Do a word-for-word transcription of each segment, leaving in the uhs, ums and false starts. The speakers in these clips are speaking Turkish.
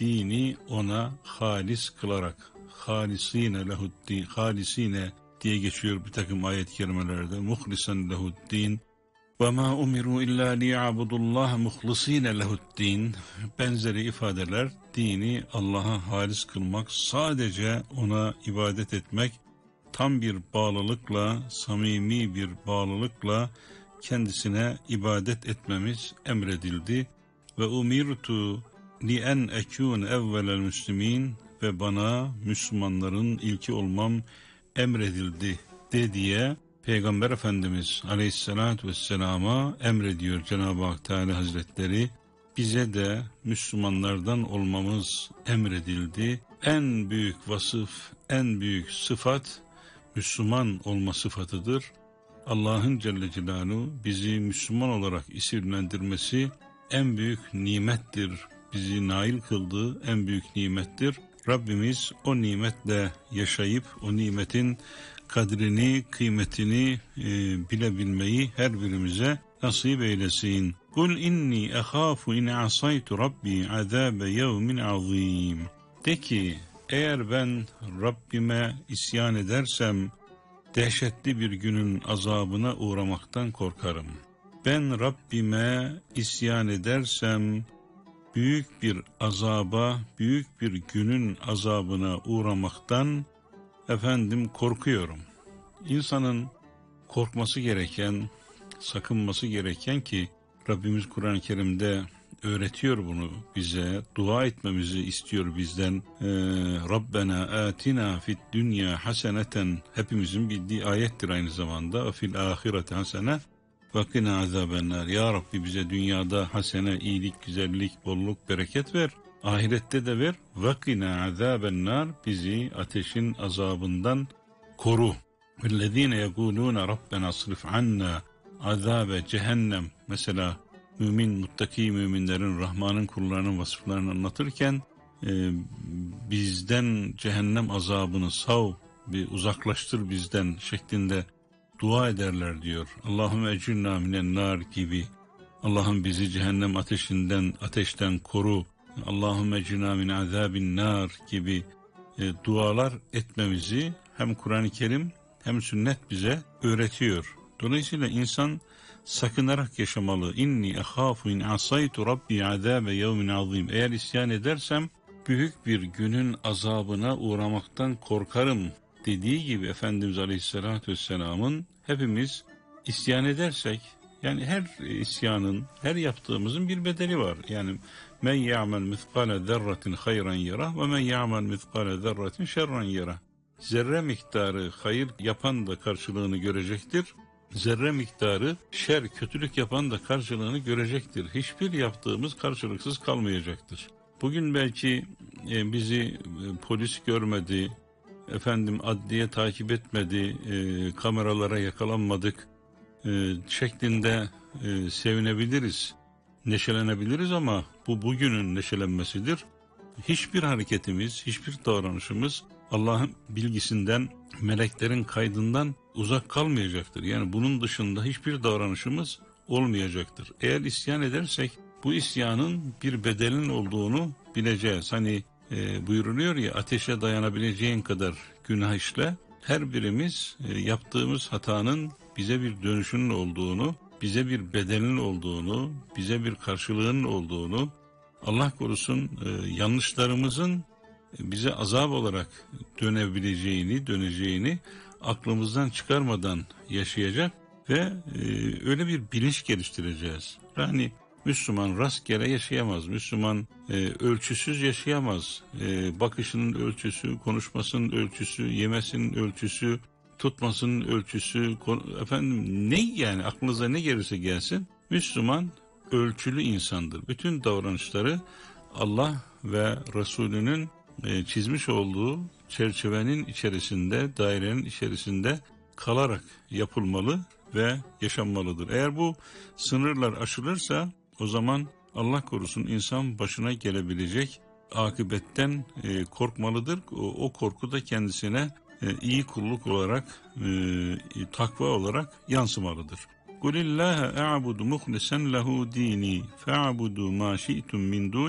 dini ona halis kılarak, halisine lehuddin, halisine diye geçiyor bir takım ayet-i kerimelerde, muhlisen lehuddin, ve ma umiru illa liya'budullah muhlisine lehuddin, benzeri ifadeler, dini Allah'a halis kılmak, sadece ona ibadet etmek, tam bir bağlılıkla, samimi bir bağlılıkla kendisine ibadet etmemiz emredildi. Ve umirtu li en ekûne evvelel müslimin, ve bana Müslümanların ilki olmam emredildi de diye Peygamber Efendimiz Aleyhisselatü Vesselam'a emrediyor Cenab-ı Hak Teala Hazretleri. Bize de Müslümanlardan olmamız emredildi. En büyük vasıf, en büyük sıfat Müslüman olma sıfatıdır. Allah'ın Celle Celaluhu bizi Müslüman olarak isimlendirmesi en büyük nimettir. Bizi nail kıldığı en büyük nimettir. Rabbimiz o nimetle yaşayıp o nimetin kadrini, kıymetini e, bilebilmeyi her birimize nasip eylesin. Kul inni ehâfu in asaytu rabbi azâbe yevmin azîm. De ki, eğer ben Rabbime isyan edersem dehşetli bir günün azabına uğramaktan korkarım. Ben Rabbime isyan edersem büyük bir azaba, büyük bir günün azabına uğramaktan efendim korkuyorum. İnsanın korkması gereken, sakınması gereken ki Rabbimiz Kur'an-ı Kerim'de öğretiyor bunu bize, dua etmemizi istiyor bizden. Ee, Rabbena atina fid dünya haseneten, hepimizin bildiği ayettir aynı zamanda. Fil ahirete hasene ve qina azabennar. Ya Rabbi bize dünyada hasene, iyilik, güzellik, bolluk, bereket ver. Ahirette de ver. Ve qina azabennar, bizi ateşin azabından koru. Vellezine yekulune Rabbena asrif anna azabe cehennem. Mesela mümin, muttaki müminlerin, Rahman'ın kullarının vasıflarını anlatırken e, bizden cehennem azabını sav, bir uzaklaştır bizden şeklinde dua ederler diyor. Allahümme ecirna minen nar gibi. Allah'ım bizi cehennem ateşinden, ateşten koru. Allahümme ecirna min azabin nar gibi e, dualar etmemizi hem Kur'an-ı Kerim hem sünnet bize öğretiyor. Dolayısıyla insan sakınarak yaşamalı. İnni ehâfu in asaytu rabbi azâbe yevmin azîm. Eğer isyan edersem büyük bir günün azabına uğramaktan korkarım dediği gibi Efendimiz Aleyhisselatü Vesselam'ın hepimiz isyan edersek, yani her isyanın, her yaptığımızın bir bedeli var. Yani men ya'mel mithqale zerratin hayran yara ve men ya'mel mithqale zerratin şerran yara. Zerre miktarı hayır yapan da karşılığını görecektir. Zerre miktarı şer, kötülük yapan da karşılığını görecektir. Hiçbir yaptığımız karşılıksız kalmayacaktır. Bugün belki e, bizi e, polis görmedi, efendim adliye takip etmedi, e, kameralara yakalanmadık e, şeklinde e, sevinebiliriz, neşelenebiliriz ama bu bugünün neşelenmesidir. Hiçbir hareketimiz, hiçbir davranışımız Allah'ın bilgisinden, meleklerin kaydından uzak kalmayacaktır. Yani bunun dışında hiçbir davranışımız olmayacaktır. Eğer isyan edersek bu isyanın bir bedelinin olduğunu bileceğiz. Hani e, buyuruluyor ya, ateşe dayanabileceğin kadar günah işle. Her birimiz e, yaptığımız hatanın bize bir dönüşünün olduğunu, bize bir bedelinin olduğunu, bize bir karşılığının olduğunu, Allah korusun e, yanlışlarımızın bize azap olarak dönebileceğini, döneceğini aklımızdan çıkarmadan yaşayacak ve e, öyle bir bilinç geliştireceğiz. Yani Müslüman rastgele yaşayamaz, Müslüman e, ölçüsüz yaşayamaz. E, bakışının ölçüsü, konuşmasının ölçüsü, yemesinin ölçüsü, tutmasının ölçüsü, efendim ne yani aklınıza ne gelirse gelsin, Müslüman ölçülü insandır. Bütün davranışları Allah ve Resulünün e, çizmiş olduğu çerçevenin içerisinde, dairenin içerisinde kalarak yapılmalı ve yaşanmalıdır. Eğer bu sınırlar aşılırsa o zaman Allah korusun insan başına gelebilecek akıbetten e, korkmalıdır. O, o korku da kendisine e, iyi kulluk olarak, e, takva olarak yansımalıdır. Kulillâhe a'budu muhlisen lehu dini fe'abudu ma şi'tum min dûnih.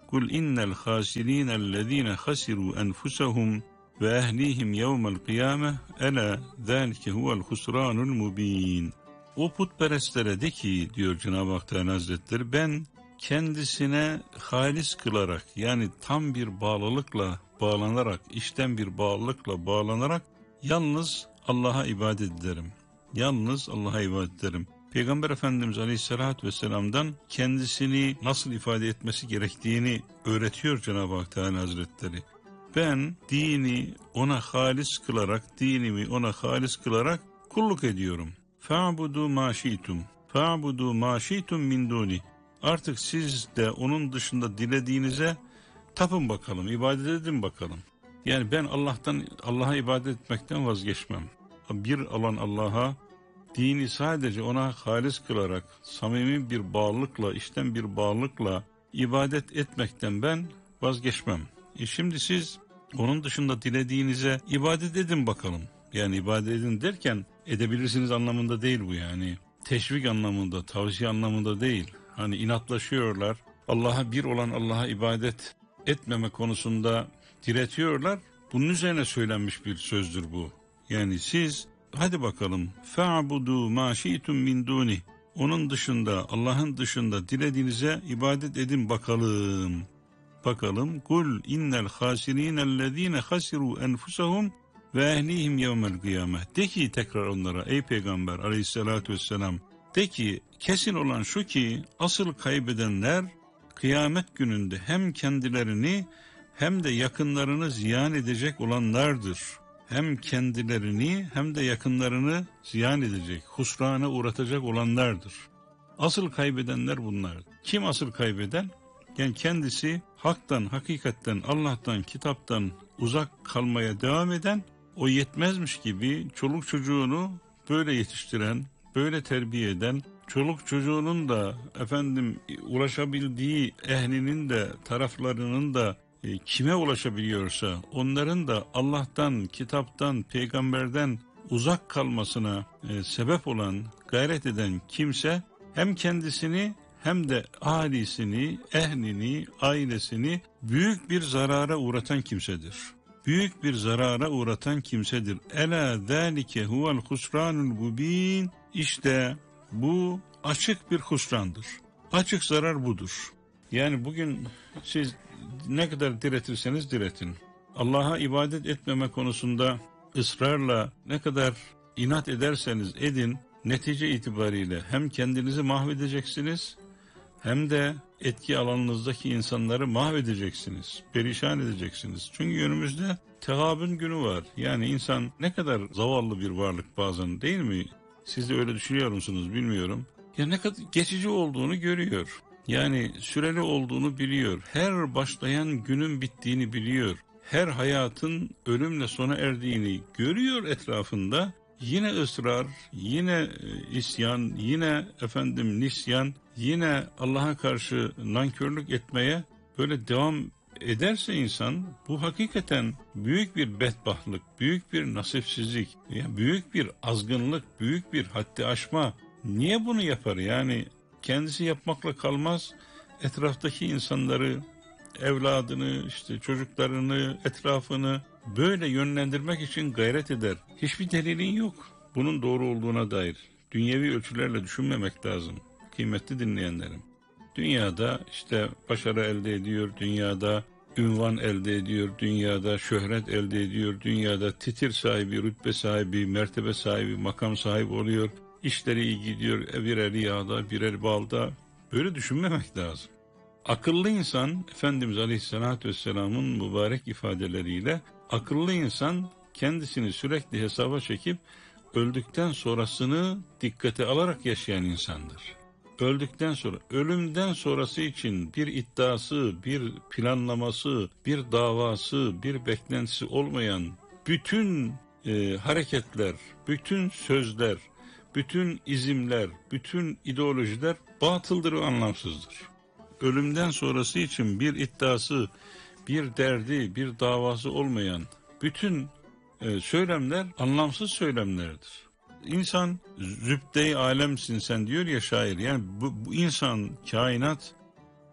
Kul innel hasirinellezine hasiru enfusahum ve ehlihim yevmel kıyame ela zâlike huvel husranul mubin. O putperestlere de ki, diyor Cenab-ı Hak Teala Hazretleri, ben kendisine halis kılarak, yani tam bir bağlılıkla bağlanarak, içten bir bağlılıkla bağlanarak yalnız Allah'a ibadet ederim. Yalnız Allah'a ibadet ederim. Peygamber Efendimiz Aleyhisselatü Vesselam'dan kendisini nasıl ifade etmesi gerektiğini öğretiyor Cenab-ı Hak Teala Hazretleri. Ben dini ona halis kılarak, dinimi ona halis kılarak kulluk ediyorum. Fa'budu ma şi'tum. Fa'budu ma şi'tum min duni. Artık siz de onun dışında dilediğinize tapın bakalım, ibadet edin bakalım. Yani ben Allah'tan, Allah'a ibadet etmekten vazgeçmem. Bir olan Allah'a, dini sadece ona halis kılarak, samimi bir bağlılıkla, içten bir bağlılıkla ibadet etmekten ben vazgeçmem. E şimdi siz onun dışında dilediğinize ibadet edin bakalım. Yani ibadet edin derken edebilirsiniz anlamında değil bu yani. Teşvik anlamında, tavsiye anlamında değil. Hani inatlaşıyorlar. Allah'a bir olan Allah'a ibadet etmeme konusunda diretiyorlar. Bunun üzerine söylenmiş bir sözdür bu. Yani siz hadi bakalım fa'budu ma şi'tum min duni. Onun dışında, Allah'ın dışında dilediğinize ibadet edin bakalım. Bakalım. Kul innel hasirinellezine hasiru enfusahum ve ehlihim yevmel kıyamet. De ki tekrar onlara, ey Peygamber Aleyhisselatü Vesselam, de ki kesin olan şu ki asıl kaybedenler kıyamet gününde hem kendilerini hem de yakınlarını ziyan edecek olanlardır. Hem kendilerini hem de yakınlarını ziyan edecek, husrana uğratacak olanlardır. Asıl kaybedenler bunlar. Kim asıl kaybeden? Yani kendisi haktan, hakikatten, Allah'tan, kitaptan uzak kalmaya devam eden, o yetmezmiş gibi çoluk çocuğunu böyle yetiştiren, böyle terbiye eden, çoluk çocuğunun da efendim ulaşabildiği ehlinin de taraflarının da e, kime ulaşabiliyorsa onların da Allah'tan, kitaptan, peygamberden uzak kalmasına e, sebep olan, gayret eden kimse hem kendisini hem de âlisini, ehlini, ailesini büyük bir zarara uğratan kimsedir. Büyük bir zarara uğratan kimsedir. Ela zâlike huvel husranul mubin. İşte bu açık bir husrandır. Açık zarar budur. Yani bugün siz ne kadar diretirseniz diretin, Allah'a ibadet etmeme konusunda ısrarla ne kadar inat ederseniz edin, netice itibariyle hem kendinizi mahvedeceksiniz, hem de etki alanınızdaki insanları mahvedeceksiniz, perişan edeceksiniz. Çünkü önümüzde tegabün günü var. Yani insan ne kadar zavallı bir varlık bazen, değil mi? Siz de öyle düşünüyor musunuz bilmiyorum. Ya ne kadar geçici olduğunu görüyor. Yani süreli olduğunu biliyor. Her başlayan günün bittiğini biliyor. Her hayatın ölümle sona erdiğini görüyor etrafında. Yine ısrar, yine isyan, yine efendim nisyan, yine Allah'a karşı nankörlük etmeye böyle devam ederse insan, bu hakikaten büyük bir bedbahtlık, büyük bir nasipsizlik, yani büyük bir azgınlık, büyük bir haddi aşma. Niye bunu yapar? Yani kendisi yapmakla kalmaz, etraftaki insanları, evladını, işte çocuklarını, etrafını böyle yönlendirmek için gayret eder. Hiçbir delilin yok bunun doğru olduğuna dair. Dünyevi ölçülerle düşünmemek lazım kıymetli dinleyenlerim. Dünyada işte başarı elde ediyor, dünyada ünvan elde ediyor, dünyada şöhret elde ediyor, dünyada titir sahibi, rütbe sahibi, mertebe sahibi, makam sahibi oluyor. İşleri iyi gidiyor, birer yağda, birer balda. Böyle düşünmemek lazım. Akıllı insan, Efendimiz Aleyhisselatü Vesselam'ın mübarek ifadeleriyle, akıllı insan kendisini sürekli hesaba çekip öldükten sonrasını dikkate alarak yaşayan insandır. Öldükten sonra, ölümden sonrası için bir iddiası, bir planlaması, bir davası, bir beklentisi olmayan bütün e, hareketler, bütün sözler, bütün izimler, bütün ideolojiler batıldır ve anlamsızdır. Ölümden sonrası için bir iddiası, bir derdi, bir davası olmayan bütün e, söylemler anlamsız söylemlerdir. İnsan zübde-i alemsin sen diyor ya şair. Yani bu, bu insan, kainat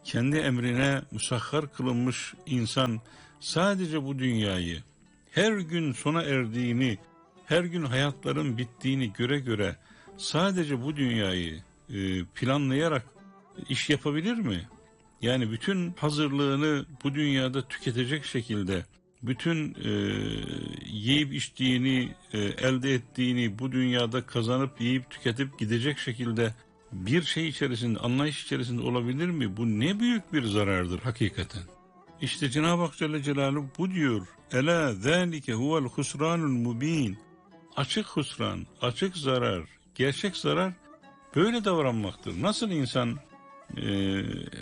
kendi emrine musahhar kılınmış insan sadece bu dünyayı, her gün sona erdiğini, her gün hayatların bittiğini göre göre sadece bu dünyayı e, planlayarak iş yapabilir mi? Yani bütün hazırlığını bu dünyada tüketecek şekilde, bütün e, yiyip içtiğini, e, elde ettiğini bu dünyada kazanıp yiyip tüketip gidecek şekilde bir şey içerisinde, anlayış içerisinde olabilir mi? Bu ne büyük bir zarardır hakikaten. İşte Cenab-ı Hak Celle Celaluhu bu diyor. Ela zâlike huvel husranul mubin. Açık husran, açık zarar, gerçek zarar böyle davranmaktır. Nasıl insan e,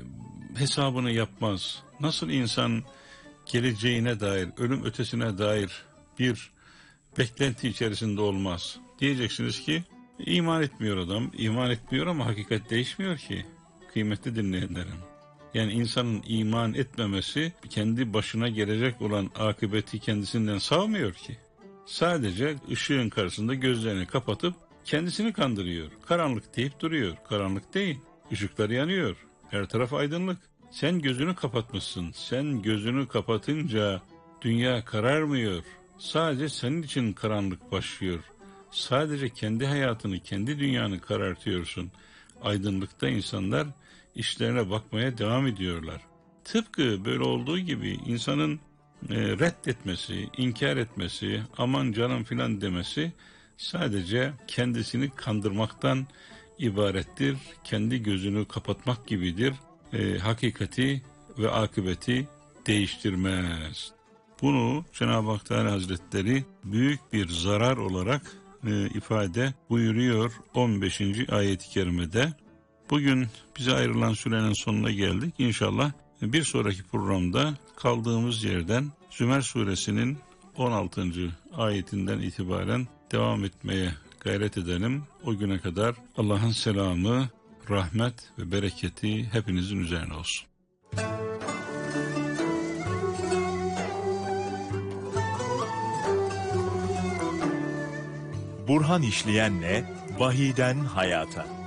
hesabını yapmaz? Nasıl insan geleceğine dair, ölüm ötesine dair bir beklenti içerisinde olmaz? Diyeceksiniz ki iman etmiyor adam, iman etmiyor ama hakikat değişmiyor ki kıymetli dinleyenlerim. Yani insanın iman etmemesi kendi başına gelecek olan akıbeti kendisinden savmıyor ki. Sadece ışığın karşısında gözlerini kapatıp kendisini kandırıyor. Karanlık deyip duruyor. Karanlık değil. Işıklar yanıyor. Her taraf aydınlık. Sen gözünü kapatmışsın. Sen gözünü kapatınca dünya kararmıyor. Sadece senin için karanlık başlıyor. Sadece kendi hayatını, kendi dünyanı karartıyorsun. Aydınlıkta insanlar işlerine bakmaya devam ediyorlar. Tıpkı böyle olduğu gibi insanın e, reddetmesi, inkar etmesi, aman canım filan demesi sadece kendisini kandırmaktan ibarettir. Kendi gözünü kapatmak gibidir. E, hakikati ve akıbeti değiştirmez. Bunu Cenab-ı Hak Teala Hazretleri büyük bir zarar olarak e, ifade buyuruyor on beşinci ayet-i kerimede. Bugün bize ayrılan sürenin sonuna geldik. İnşallah bir sonraki programda kaldığımız yerden Zümer suresinin on altıncı ayetinden itibaren devam etmeye gayret edelim. O güne kadar Allah'ın selamı, rahmet ve bereketi hepinizin üzerine olsun. Burhan İşleyen'le Vahiyden Hayata.